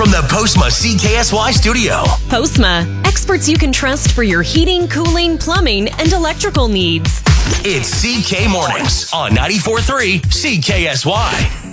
from the Postma CKSY studio. Postma, experts you can trust for your heating, cooling, plumbing, and electrical needs. It's CK Mornings on 94.3 CKSY.